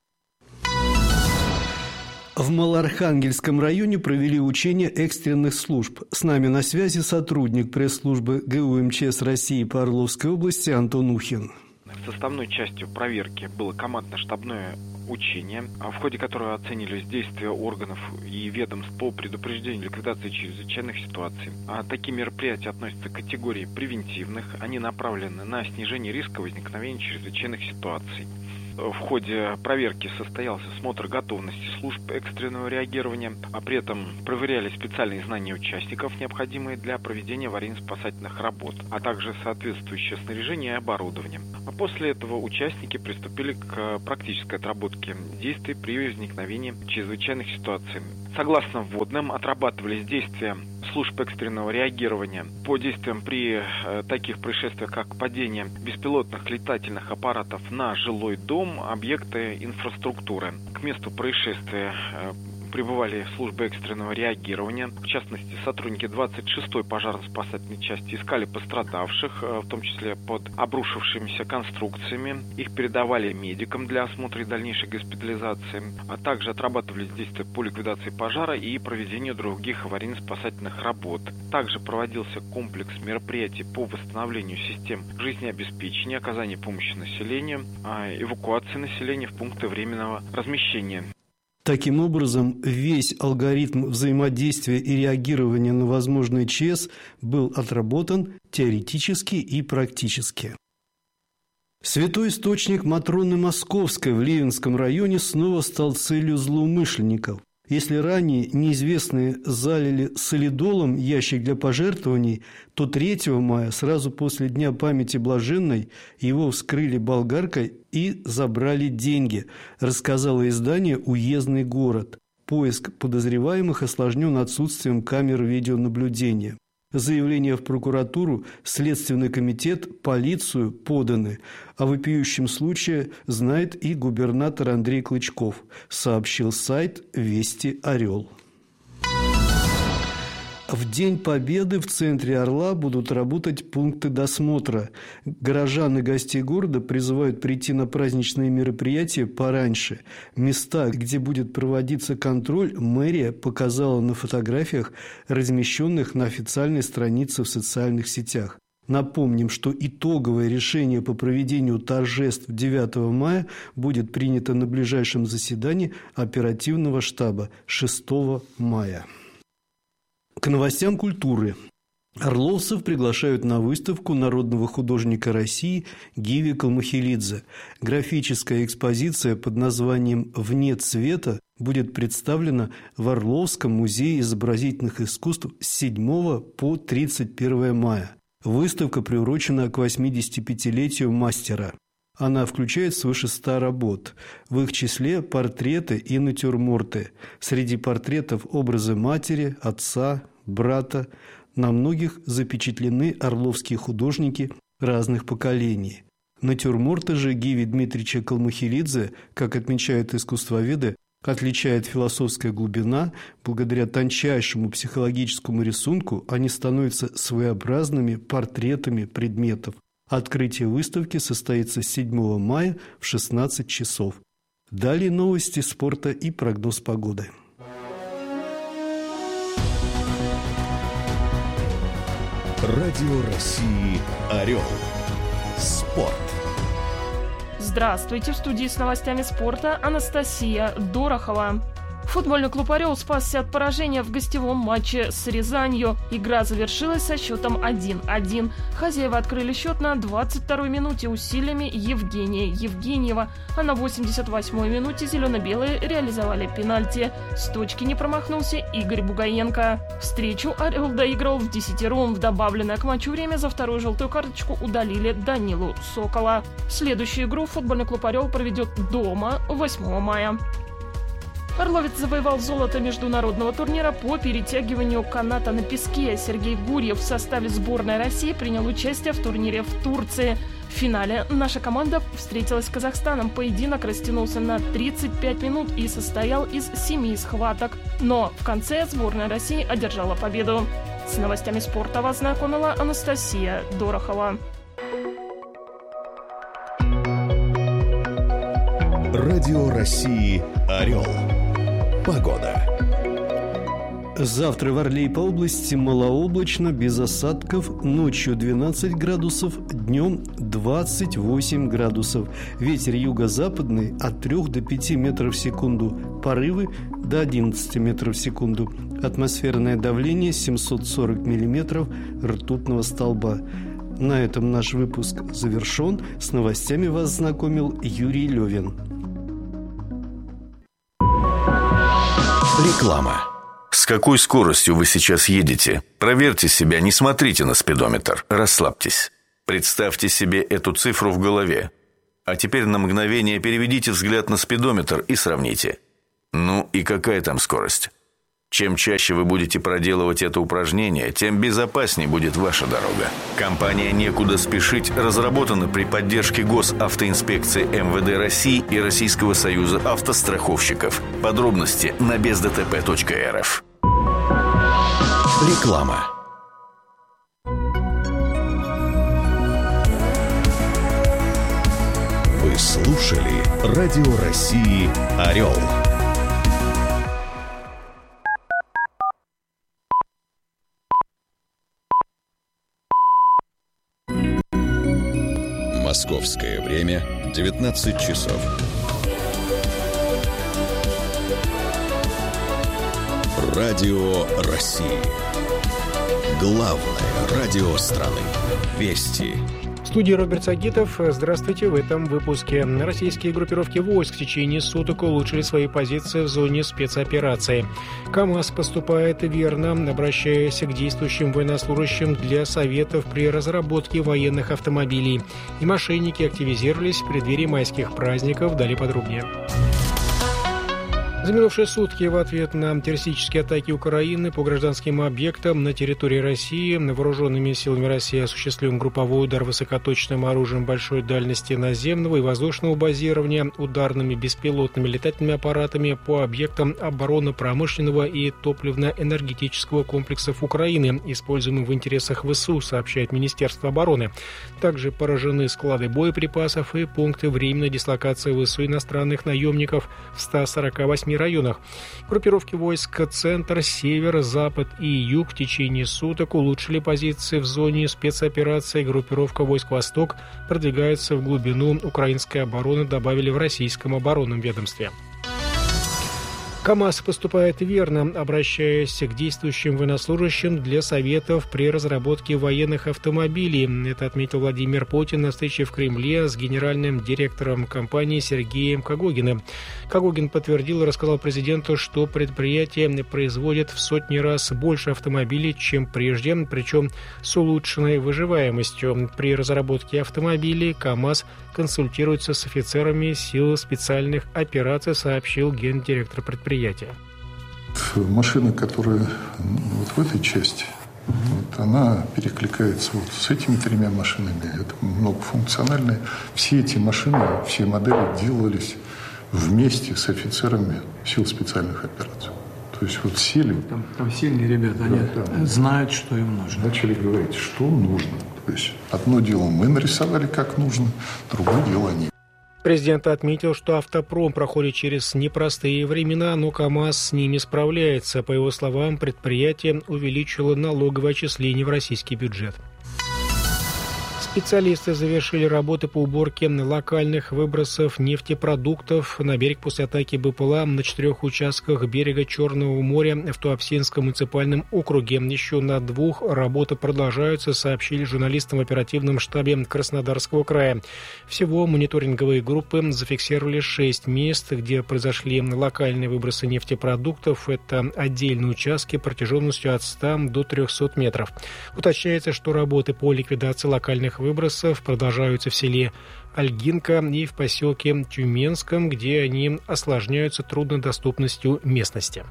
В Малоархангельском районе провели учения экстренных служб. С нами на связи сотрудник пресс-службы ГУ МЧС России по Орловской области Антон Ухин. Составной частью проверки было командно-штабное учение, в ходе которого оценивались действия органов и ведомств по предупреждению и ликвидации чрезвычайных ситуаций. А такие мероприятия относятся к категории превентивных, они направлены на снижение риска возникновения чрезвычайных ситуаций. В ходе проверки состоялся смотр готовности служб экстренного реагирования, а при этом проверяли специальные знания участников, необходимые для проведения аварийно-спасательных работ, а также соответствующее снаряжение и оборудование. А после этого участники приступили к практической отработке действий при возникновении чрезвычайных ситуаций. Согласно вводным, отрабатывались действия служб экстренного реагирования по действиям при э, таких происшествиях, как падение беспилотных летательных аппаратов на жилой дом, объекты инфраструктуры. К месту происшествия э, прибывали службы экстренного реагирования. В частности, сотрудники двадцать шестой пожарно-спасательной части искали пострадавших, в том числе под обрушившимися конструкциями. Их передавали медикам для осмотра и дальнейшей госпитализации, а также отрабатывались действия по ликвидации пожара и проведению других аварийно-спасательных работ. Также проводился комплекс мероприятий по восстановлению систем жизнеобеспечения, оказания помощи населению, эвакуации населения в пункты временного размещения. Таким образом, весь алгоритм взаимодействия и реагирования на возможный ЧС был отработан теоретически и практически. Святой источник Матроны Московской в Ливенском районе снова стал целью злоумышленников. Если ранее неизвестные залили солидолом ящик для пожертвований, то третьего мая, сразу после Дня памяти Блаженной, его вскрыли болгаркой и забрали деньги, рассказало издание «Уездный город». Поиск подозреваемых осложнен отсутствием камер видеонаблюдения. Заявления в прокуратуру, Следственный комитет, полицию поданы. О вопиющем случае знает и губернатор Андрей Клычков, сообщил сайт «Вести Орел». В День Победы в центре Орла будут работать пункты досмотра. Горожан и гостей города призывают прийти на праздничные мероприятия пораньше. Места, где будет проводиться контроль, мэрия показала на фотографиях, размещенных на официальной странице в социальных сетях. Напомним, что итоговое решение по проведению торжеств девятого мая будет принято на ближайшем заседании оперативного штаба шестого мая. К новостям культуры. Орловцев приглашают на выставку народного художника России Гиви Калмахилидзе. Графическая экспозиция под названием «Вне цвета» будет представлена в Орловском музее изобразительных искусств с седьмого по тридцать первое мая. Выставка приурочена к восьмидесятипятилетию мастера. Она включает свыше ста работ. В их числе портреты и натюрморты. Среди портретов образы матери, отца, брата. На многих запечатлены орловские художники разных поколений. Натюрморты же Гиви Дмитриевича Калмахилидзе, как отмечают искусствоведы, отличает философская глубина. Благодаря тончайшему психологическому рисунку они становятся своеобразными портретами предметов. Открытие выставки состоится седьмого мая в шестнадцать часов. Далее новости спорта и прогноз погоды. Радио России «Орел». Спорт. Здравствуйте, в студии с новостями спорта Анастасия Дорохова. Футбольный клуб «Орел» спасся от поражения в гостевом матче с Рязанью. Игра завершилась со счетом один-один. Хозяева открыли счет на двадцать второй минуте усилиями Евгения Евгеньева, а на восемьдесят восьмой минуте зелено-белые реализовали пенальти. С точки не промахнулся Игорь Бугаенко. Встречу «Орел» доиграл в десятером. В добавленное к матчу время за вторую желтую карточку удалили Данилу Сокола. Следующую игру футбольный клуб «Орел» проведет дома восьмого мая. Орловец завоевал золото международного турнира по перетягиванию каната на песке. Сергей Гурьев в составе сборной России принял участие в турнире в Турции. В финале наша команда встретилась с Казахстаном. Поединок растянулся на тридцать пять минут и состоял из семи схваток. Но в конце сборная России одержала победу. С новостями спорта вас знакомила Анастасия Дорохова. Радио России «Орел». Погода. Завтра в Орле и по области малооблачно, без осадков, ночью двенадцать градусов, днем двадцать восемь градусов. Ветер юго-западный от трёх до пяти метров в секунду, порывы до одиннадцати метров в секунду. Атмосферное давление семьсот сорок миллиметров ртутного столба. На этом наш выпуск завершен. С новостями вас знакомил Юрий Левин. Реклама. С какой скоростью вы сейчас едете? Проверьте себя, не смотрите на спидометр. Расслабьтесь. Представьте себе эту цифру в голове. А теперь на мгновение переведите взгляд на спидометр и сравните. Ну и какая там скорость? Чем чаще вы будете проделывать это упражнение, тем безопаснее будет ваша дорога. Компания «Некуда спешить» разработана при поддержке Госавтоинспекции эм вэ дэ России и Российского союза автостраховщиков. Подробности на без дэ тэ пэ точка эр эф. Реклама. Вы слушали Радио России «Орел». Московское время девятнадцать часов. Радио России. Главное радио страны. Вести. В студии Роберт Сагитов. Здравствуйте. В этом выпуске. Российские группировки войск в течение суток улучшили свои позиции в зоне спецоперации. КамАЗ поступает верно, обращаясь к действующим военнослужащим для советов при разработке военных автомобилей. И мошенники активизировались в преддверии майских праздников. Далее подробнее. За минувшие сутки в ответ на террористические атаки Украины по гражданским объектам на территории России вооруженными силами России осуществлен групповой удар высокоточным оружием большой дальности наземного и воздушного базирования, ударными беспилотными летательными аппаратами по объектам оборонно-промышленного и топливно-энергетического комплексов Украины, используемым в интересах ВСУ, сообщает Министерство обороны. Также поражены склады боеприпасов и пункты временной дислокации ВСУ иностранных наемников в ста сорока восьми районах. Группировки войск Центр, Север, Запад и Юг в течение суток улучшили позиции в зоне спецоперации. Группировка войск Восток продвигается в глубину украинской обороны, добавили в российском оборонном ведомстве. КамАЗ поступает верно, обращаясь к действующим военнослужащим для советов при разработке военных автомобилей. Это отметил Владимир Путин на встрече в Кремле с генеральным директором компании Сергеем Когогиным. Когогин подтвердил и рассказал президенту, что предприятие производит в сотни раз больше автомобилей, чем прежде, причем с улучшенной выживаемостью. При разработке автомобилей КамАЗ консультируется с офицерами сил специальных операций, сообщил гендиректор предприятия. Машина, которая вот в этой части, вот, она перекликается вот с этими тремя машинами. Это многофункциональная. Все эти машины, все модели делались вместе с офицерами сил специальных операций. То есть вот сели... Там, там сильные ребята, они да, да. знают, что им нужно. Начали говорить, что нужно. То есть одно дело мы нарисовали, как нужно, другое дело они. Президент отметил, что автопром проходит через непростые времена, но КамАЗ с ними справляется. По его словам, предприятие увеличило налоговое отчисление в российский бюджет. Специалисты завершили работы по уборке локальных выбросов нефтепродуктов на берег после атаки БПЛА на четырех участках берега Черного моря в Туапсинском муниципальном округе. Еще на двух работы продолжаются, сообщили журналистам в оперативном штабе Краснодарского края. Всего мониторинговые группы зафиксировали шесть мест, где произошли локальные выбросы нефтепродуктов. Это отдельные участки протяженностью от ста до трехсот метров. Уточняется, что работы по ликвидации локальных выбросов продолжаются в селе Ольгинка и в поселке Тюменском, где они осложняются труднодоступностью местности.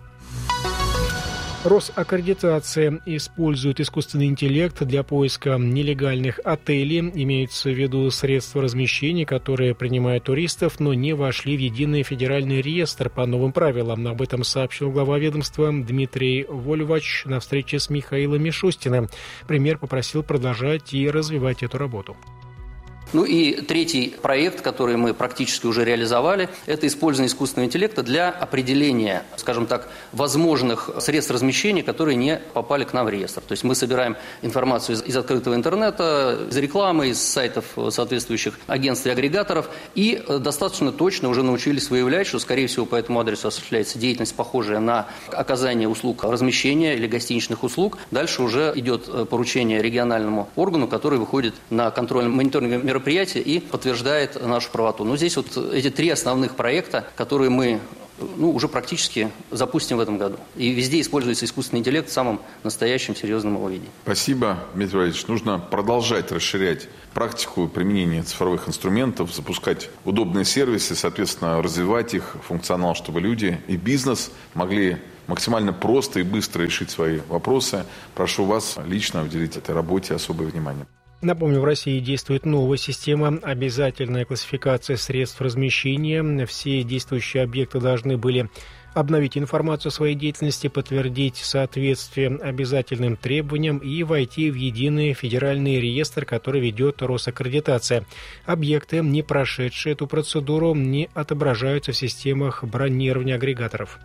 Росаккредитация использует искусственный интеллект для поиска нелегальных отелей. Имеются в виду средства размещения, которые принимают туристов, но не вошли в единый федеральный реестр по новым правилам. Об этом сообщил глава ведомства Дмитрий Вольвач на встрече с Михаилом Мишустиным. Премьер попросил продолжать и развивать эту работу. Ну и третий проект, который мы практически уже реализовали, это использование искусственного интеллекта для определения, скажем так, возможных средств размещения, которые не попали к нам в реестр. То есть мы собираем информацию из, из открытого интернета, из рекламы, из сайтов соответствующих агентств и агрегаторов, и достаточно точно уже научились выявлять, что, скорее всего, по этому адресу осуществляется деятельность, похожая на оказание услуг размещения или гостиничных услуг. Дальше уже идет поручение региональному органу, который выходит на контрольно-мониторинговое мероприятие и подтверждает нашу правоту. Но здесь вот эти три основных проекта, которые мы ну, уже практически запустим в этом году. И везде используется искусственный интеллект в самом настоящем серьезном его виде. Спасибо, Дмитрий Валерьевич. Нужно продолжать расширять практику применения цифровых инструментов, запускать удобные сервисы, соответственно, развивать их функционал, чтобы люди и бизнес могли максимально просто и быстро решить свои вопросы. Прошу вас лично уделить этой работе особое внимание. Напомню, в России действует новая система обязательная классификация средств размещения. Все действующие объекты должны были обновить информацию о своей деятельности, подтвердить соответствие обязательным требованиям и войти в единый федеральный реестр, который ведет Росаккредитация. Объекты, не прошедшие эту процедуру, не отображаются в системах бронирования агрегаторов.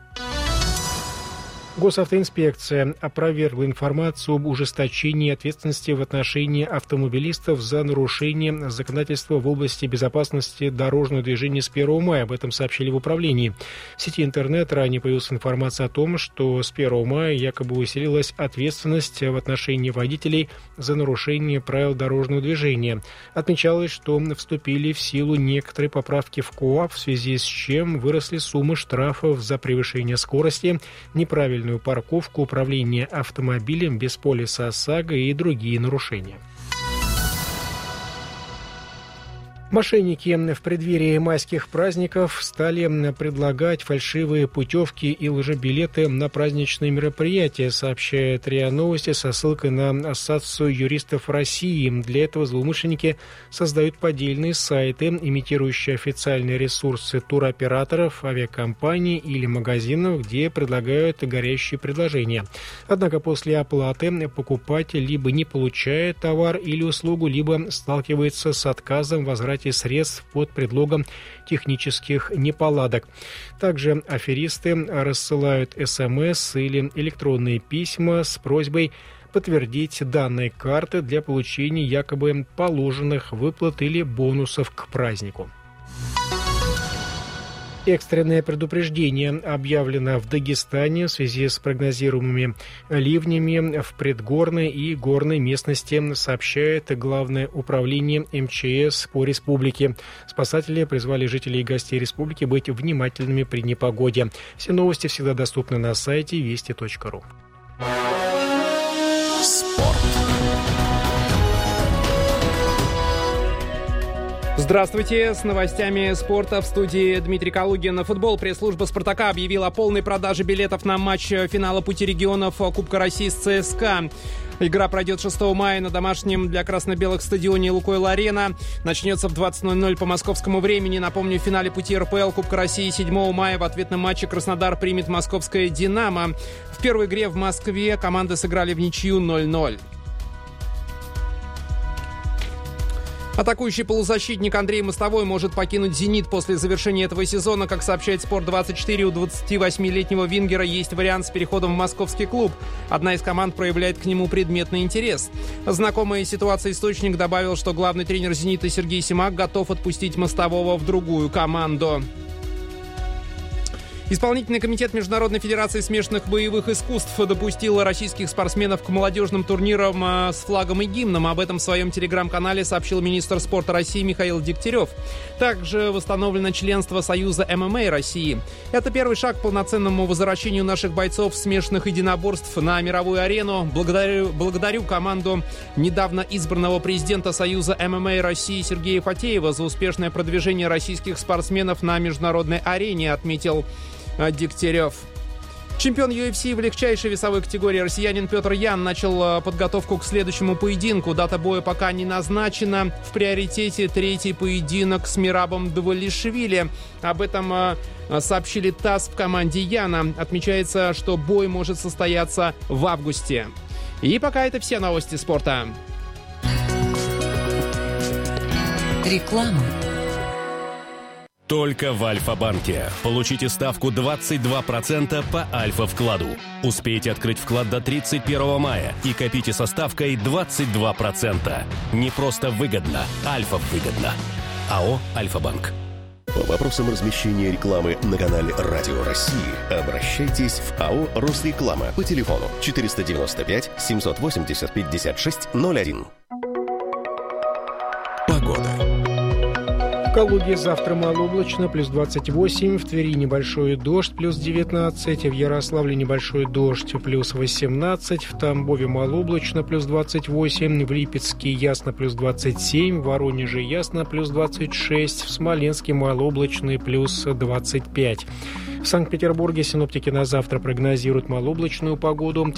Госавтоинспекция опровергла информацию об ужесточении ответственности в отношении автомобилистов за нарушение законодательства в области безопасности дорожного движения с первого мая. Об этом сообщили в управлении. В сети интернет ранее появилась информация о том, что с первого мая якобы усилилась ответственность в отношении водителей за нарушение правил дорожного движения. Отмечалось, что вступили в силу некоторые поправки в КоАП, в связи с чем выросли суммы штрафов за превышение скорости, неправильно парковку, управление автомобилем без полиса ОСАГО и другие нарушения. Мошенники в преддверии майских праздников стали предлагать фальшивые путевки и лжебилеты на праздничные мероприятия, сообщает РИА Новости со ссылкой на Ассоциацию юристов России. Для этого злоумышленники создают поддельные сайты, имитирующие официальные ресурсы туроператоров, авиакомпаний или магазинов, где предлагают горящие предложения. Однако после оплаты покупатель либо не получает товар или услугу, либо сталкивается с отказом в возврате средств под предлогом технических неполадок. Также аферисты рассылают СМС или электронные письма с просьбой подтвердить данные карты для получения якобы положенных выплат или бонусов к празднику. Экстренное предупреждение объявлено в Дагестане в связи с прогнозируемыми ливнями в предгорной и горной местности, сообщает Главное управление эм че эс по республике. Спасатели призвали жителей и гостей республики быть внимательными при непогоде. Все новости всегда доступны на сайте вести точка ру. Спорт. Здравствуйте, с новостями спорта в студии Дмитрий Калугин. Футбол. Пресс-служба «Спартака» объявила о полной продаже билетов на матч финала Пути регионов Кубка России с ЦСКА. Игра пройдет шестого мая на домашнем для красно-белых стадионе «Лукойл-Арена». Начнется в двадцать ноль ноль по московскому времени. Напомню, в финале пути эр пэ эл Кубка России седьмого мая в ответном матче Краснодар примет московское «Динамо». В первой игре в Москве команды сыграли в ничью ноль ноль. Атакующий полузащитник Андрей Мостовой может покинуть «Зенит» после завершения этого сезона. Как сообщает Спорт двадцать четыре, у двадцативосьмилетнего вингера есть вариант с переходом в московский клуб. Одна из команд проявляет к нему предметный интерес. Знакомая ситуация источник добавил, что главный тренер «Зенита» Сергей Симак готов отпустить Мостового в другую команду. Исполнительный комитет Международной федерации смешанных боевых искусств допустил российских спортсменов к молодежным турнирам с флагом и гимном. Об этом в своем телеграм-канале сообщил министр спорта России Михаил Дегтярев. Также восстановлено членство Союза эм эм а России. Это первый шаг к полноценному возвращению наших бойцов смешанных единоборств на мировую арену. Благодарю, благодарю команду недавно избранного президента Союза эм эм а России Сергея Фатеева за успешное продвижение российских спортсменов на международной арене, отметил Дегтярев. Чемпион ю эф си в легчайшей весовой категории россиянин Петр Ян начал подготовку к следующему поединку. Дата боя пока не назначена. В приоритете третий поединок с Мирабом Двалишвили. Об этом сообщили ТАСС в команде Яна. Отмечается, что бой может состояться в августе. И пока это все новости спорта. Реклама. Только в Альфа-банке. Получите ставку двадцать два процента по Альфа-вкладу. Успейте открыть вклад до тридцать первого мая и копите со ставкой двадцать два процента. Не просто выгодно, Альфа-выгодно. АО «Альфа-банк». По вопросам размещения рекламы на канале «Радио России» обращайтесь в АО «Росреклама» по телефону четыреста девяносто пять семьсот восемьдесят пятьдесят шесть ноль один. Погода. В Калуге завтра малооблачно, плюс двадцать восемь, в Твери небольшой дождь, плюс девятнадцать, в Ярославле небольшой дождь, плюс восемнадцать, в Тамбове малооблачно, плюс двадцать восемь, в Липецке ясно, плюс двадцать семь, в Воронеже ясно, плюс двадцать шесть, в Смоленске малооблачно, плюс двадцать пять. В Санкт-Петербурге синоптики на завтра прогнозируют малооблачную погоду.